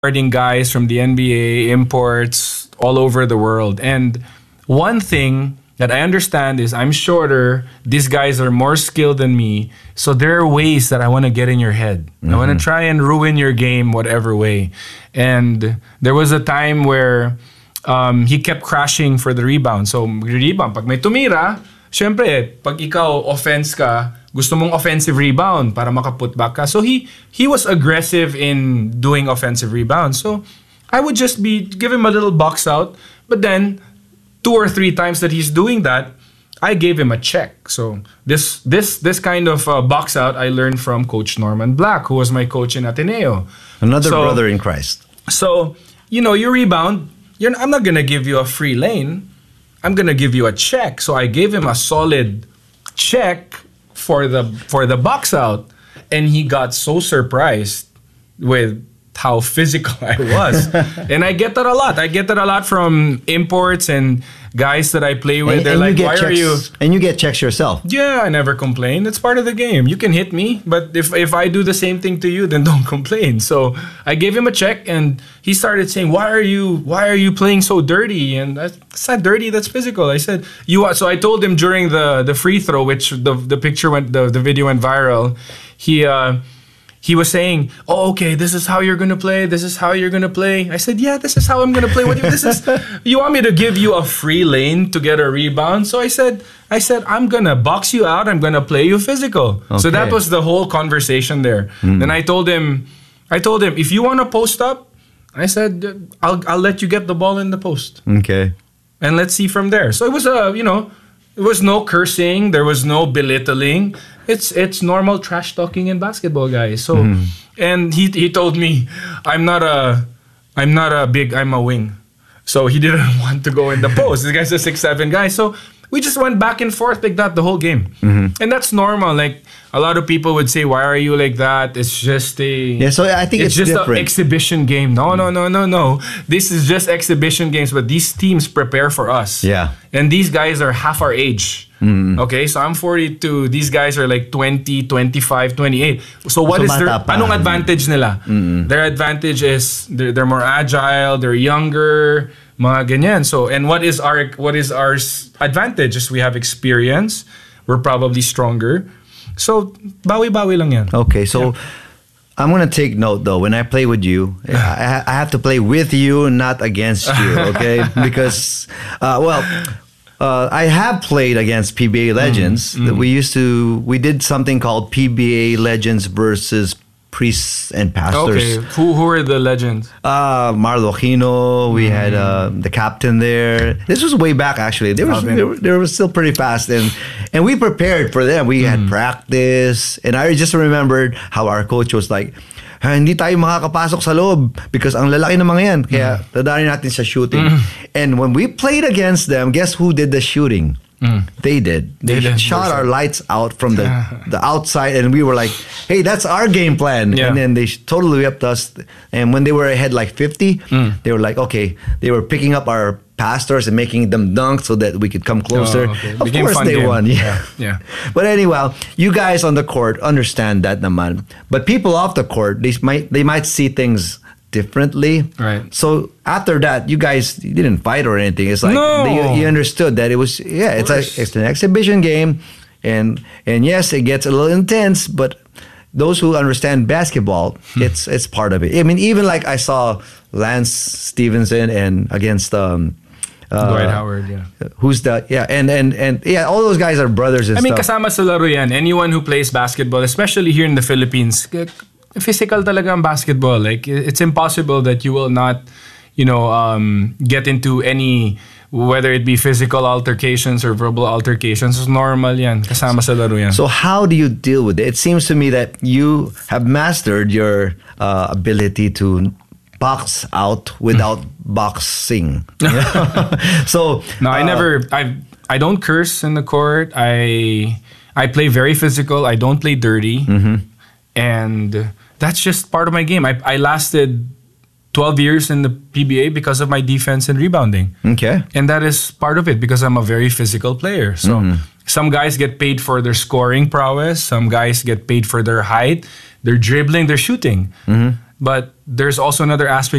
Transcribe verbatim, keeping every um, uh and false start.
guarding guys from the N B A, imports all over the world. And one thing that I understand is I'm shorter. These guys are more skilled than me. So there are ways that I want to get in your head. Mm-hmm. I want to try and ruin your game whatever way. And there was a time where um, he kept crashing for the rebound. So rebound, pag may tumira, syempre, pag ikaw offense ka, gusto mong offensive rebound para makaput back ka. So he he was aggressive in doing offensive rebound. So I would just be give him a little box out, but then two or three times that he's doing that, I gave him a check. So this this this kind of uh, box out I learned from Coach Norman Black, who was my coach in Ateneo. Another so, brother in Christ. So, you know, you rebound, you're, I'm not going to give you a free lane. I'm going to give you a check. So I gave him a solid check for the for the box out, and he got so surprised with how physical I was. And I get that a lot. I get that a lot from imports and guys that I play with. And, They're and like, why checks, are you... And you get checks yourself. Yeah, I never complain. It's part of the game. You can hit me, but if, if I do the same thing to you, then don't complain. So I gave him a check, and he started saying, why are you why are you playing so dirty? And I, it's not dirty, that's physical. I said, you are. So I told him during the, the free throw, which the, the picture went, the, the video went viral, he... Uh, He was saying, "Oh, okay, this is how you're gonna play. This is how you're gonna play." I said, "Yeah, this is how I'm gonna play. What do you, this is? You want me to give you a free lane to get a rebound?" So I said, "I said I'm gonna box you out. I'm gonna play you physical." Okay. So that was the whole conversation there. Mm. Then I told him, I told him, if you want to post up, I said, I'll I'll let you get the ball in the post. Okay. And let's see from there. So it was a, you know, there was no cursing. There was no belittling. It's it's normal trash talking in basketball, guys. So, mm. and he he told me, I'm not a, I'm not a big, I'm a wing. So he didn't want to go in the post. This guy's a six seven guy. So we just went back and forth like that the whole game, mm-hmm. and that's normal. Like a lot of people would say, why are you like that? It's just a yeah. So I think it's, it's just an exhibition game. No, no, no, no, no. This is just exhibition games, but these teams prepare for us. Yeah, and these guys are half our age. Mm. Okay, so I'm forty-two. These guys are like twenty, twenty-five, twenty-eight. So what so is their anong advantage nila? Mm. Their advantage is they're, they're more agile, they're younger, mga ganyan. So and what is our what is our advantage? Is we have experience. We're probably stronger. So bawi-bawi lang yan. Okay, so yeah. I'm gonna take note though. When I play with you, I, I have to play with you, not against you. Okay, because uh, well. Uh, I have played against P B A legends. Mm, mm. We used to, we did something called P B A legends versus priests and pastors. Okay, who who are the legends? Uh, Marlo Aquino. We mm. had uh, the captain there. This was way back actually. They were, they were they were still pretty fast, and and we prepared for them. We mm. had practice, and I just remembered how our coach was like, ha, hindi tayo makakapasok sa loob because ang lalaki ng mga yan. Kaya dadaanin natin sa shooting. Mm. And when we played against them, guess who did the shooting? Mm. They did. They, they did. shot our lights out from the, the outside, and we were like, hey, that's our game plan. Yeah. And then they totally whipped us. And when they were ahead like fifty, mm. they were like, okay, they were picking up our pastors and making them dunk so that we could come closer. Oh, okay. Of Became course they game. won. Yeah. yeah. But anyway, you guys on the court understand that naman. But people off the court, they might they might see things differently. Right. So after that, you guys you didn't fight or anything. It's like no. they, you understood that it was yeah, it's like it's an exhibition game, and and yes, it gets a little intense, but those who understand basketball, hmm. it's it's part of it. I mean, even like I saw Lance Stevenson and against um Uh, Dwight Howard, yeah. Who's the yeah, and and and yeah, all those guys are brothers and I mean, stuff. kasama sa laro yan. Anyone who plays basketball, especially here in the Philippines, physical talaga ang basketball. Like it's impossible that you will not, you know, um, get into any, whether it be physical altercations or verbal altercations. It's normal yan. Kasama sa laro yan. So how do you deal with it? It seems to me that you have mastered your uh, ability to box out without boxing. So no, I uh, never. I I don't curse in the court. I I play very physical. I don't play dirty, mm-hmm. and that's just part of my game. I I lasted twelve years in the P B A because of my defense and rebounding. Okay, and that is part of it because I'm a very physical player. So mm-hmm. some guys get paid for their scoring prowess. Some guys get paid for their height, their dribbling, their shooting. Mm-hmm. But there's also another aspect